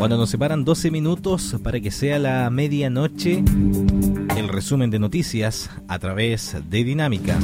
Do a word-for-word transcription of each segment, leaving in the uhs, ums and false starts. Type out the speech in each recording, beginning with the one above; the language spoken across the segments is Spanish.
Cuando nos separan doce minutos para que sea la medianoche, el resumen de noticias a través de Dinámica.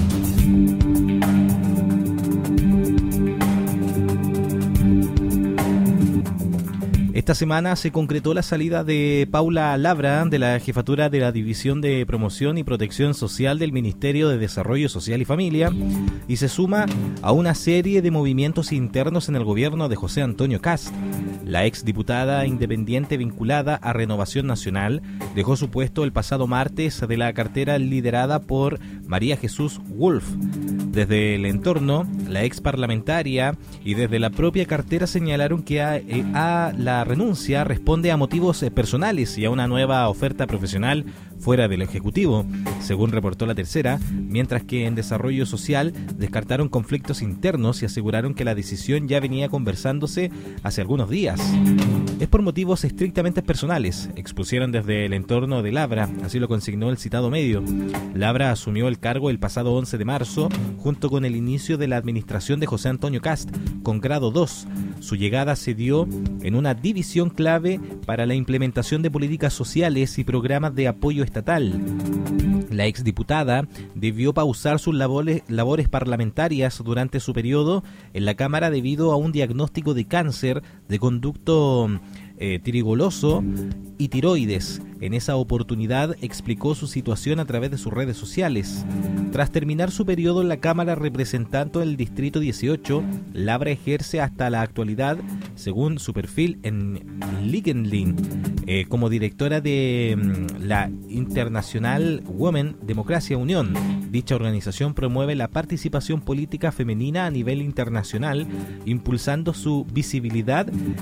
Esta semana se concretó la salida de Paula Labra de la jefatura de la División de Promoción y Protección Social del Ministerio de Desarrollo Social y Familia y se suma a una serie de movimientos internos en el gobierno de José Antonio Kast. La exdiputada independiente vinculada a Renovación Nacional dejó su puesto el pasado martes de la cartera liderada por María Jesús Wolf. Desde el entorno, la ex parlamentaria y desde la propia cartera señalaron que a, eh, a la renuncia responde a motivos eh, personales y a una nueva oferta profesional fuera del Ejecutivo, según reportó La Tercera, mientras que en Desarrollo Social descartaron conflictos internos y aseguraron que la decisión ya venía conversándose hace algunos días. Es por motivos estrictamente personales, expusieron desde el entorno de Labra, así lo consignó el citado medio. Labra asumió el cargo el pasado once de marzo, junto con el inicio de la administración de José Antonio Kast, con grado dos. Su llegada se dio en una división clave para la implementación de políticas sociales y programas de apoyo estatal. La exdiputada debió pausar sus labores, labores parlamentarias durante su periodo en la Cámara debido a un diagnóstico de cáncer de conducto eh, trigoloso y tiroides. En esa oportunidad explicó su situación a través de sus redes sociales. Tras terminar su periodo en la Cámara representando el Distrito dieciocho, Labra ejerce hasta la actualidad, según su perfil en LinkedIn, eh, como directora de mm, la International Women Democracia Unión. Dicha organización promueve la participación política femenina a nivel internacional, impulsando su visibilidad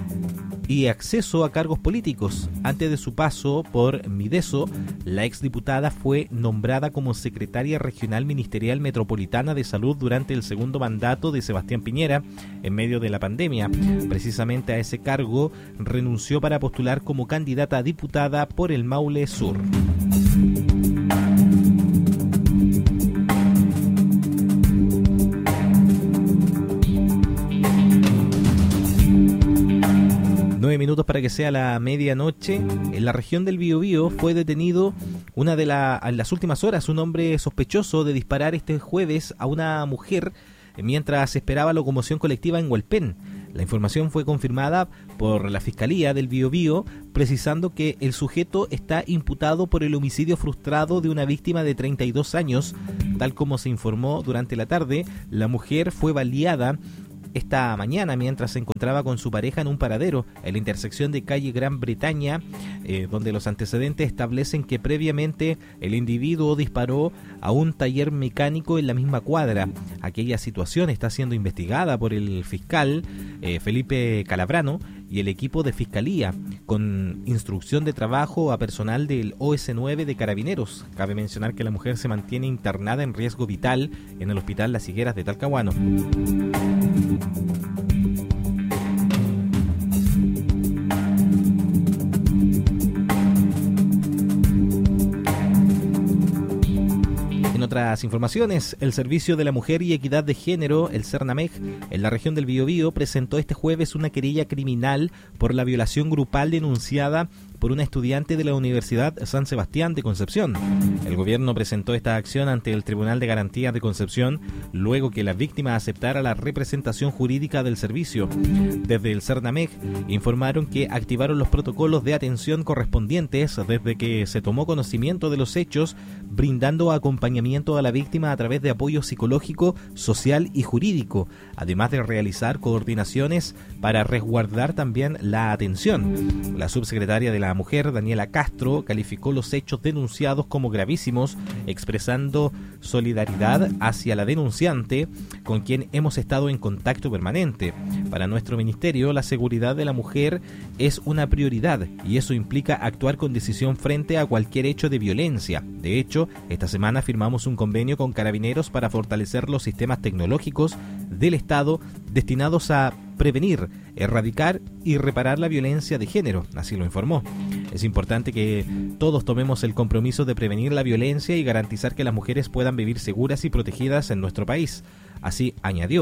y acceso a cargos políticos. Antes de su paso por Mideso, la exdiputada fue nombrada como secretaria regional ministerial metropolitana de salud durante el segundo mandato de Sebastián Piñera en medio de la pandemia. Precisamente a ese cargo renunció para postular como candidata a diputada por el Maule Sur. Nueve minutos para que sea la medianoche. En la región del Biobío fue detenido una de la, en las últimas horas un hombre sospechoso de disparar este jueves a una mujer mientras esperaba locomoción colectiva en Hualpén. La información fue confirmada por la Fiscalía del Biobío, precisando que el sujeto está imputado por el homicidio frustrado de una víctima de treinta y dos años. Tal como se informó durante la tarde, la mujer fue baleada esta mañana mientras se encontraba con su pareja en un paradero en la intersección de calle Gran Bretaña, eh, donde los antecedentes establecen que previamente el individuo disparó a un taller mecánico en la misma cuadra. Aquella situación está siendo investigada por el fiscal eh, Felipe Calabrano y el equipo de Fiscalía, con instrucción de trabajo a personal del O S nueve de Carabineros. Cabe mencionar que la mujer se mantiene internada en riesgo vital en el Hospital Las Higueras de Talcahuano. En otras informaciones, el Servicio de la Mujer y Equidad de Género, el CERNAMEG, en la región del Biobío, presentó este jueves una querella criminal por la violación grupal denunciada por una estudiante de la Universidad San Sebastián de Concepción. El gobierno presentó esta acción ante el Tribunal de Garantías de Concepción luego que la víctima aceptara la representación jurídica del servicio. Desde el CERNAMEG informaron que activaron los protocolos de atención correspondientes desde que se tomó conocimiento de los hechos, brindando acompañamiento a la víctima a través de apoyo psicológico, social y jurídico, además de realizar coordinaciones para resguardar también la atención. La subsecretaria de la Mujer, Daniela Castro, calificó los hechos denunciados como gravísimos, expresando solidaridad hacia la denunciante, con quien hemos estado en contacto permanente. Para nuestro ministerio, la seguridad de la mujer es una prioridad y eso implica actuar con decisión frente a cualquier hecho de violencia. De hecho, esta semana firmamos un convenio con Carabineros para fortalecer los sistemas tecnológicos del Estado destinados a prevenir, erradicar y reparar la violencia de género, así lo informó. Es importante que todos tomemos el compromiso de prevenir la violencia y garantizar que las mujeres puedan vivir seguras y protegidas en nuestro país. Así añadió,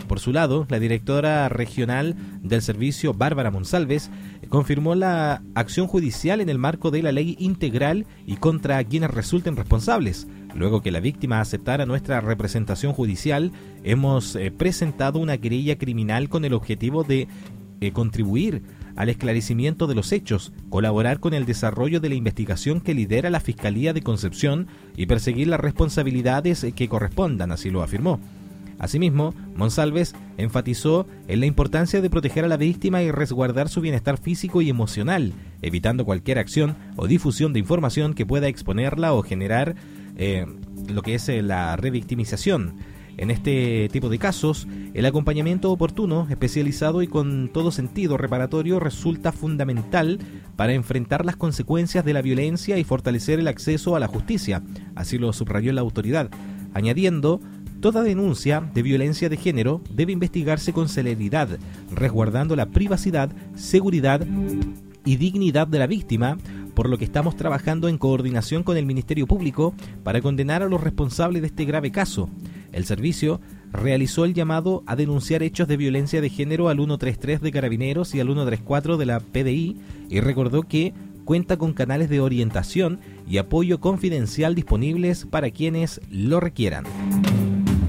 Por su lado, la directora regional del servicio, Bárbara Monsalves, confirmó la acción judicial en el marco de la ley integral y contra quienes resulten responsables. Luego que la víctima aceptara nuestra representación judicial, hemos eh, presentado una querella criminal con el objetivo de eh, contribuir al esclarecimiento de los hechos, colaborar con el desarrollo de la investigación que lidera la Fiscalía de Concepción y perseguir las responsabilidades que correspondan, así lo afirmó. Asimismo, Monsalves enfatizó en la importancia de proteger a la víctima y resguardar su bienestar físico y emocional, evitando cualquier acción o difusión de información que pueda exponerla o generar eh, lo que es eh, la revictimización. En este tipo de casos, el acompañamiento oportuno, especializado y con todo sentido reparatorio resulta fundamental para enfrentar las consecuencias de la violencia y fortalecer el acceso a la justicia, así lo subrayó la autoridad, añadiendo: toda denuncia de violencia de género debe investigarse con celeridad, resguardando la privacidad, seguridad y dignidad de la víctima, por lo que estamos trabajando en coordinación con el Ministerio Público para condenar a los responsables de este grave caso. El servicio realizó el llamado a denunciar hechos de violencia de género al ciento treinta y tres de Carabineros y al ciento treinta y cuatro de la P D I y recordó que cuenta con canales de orientación y apoyo confidencial disponibles para quienes lo requieran.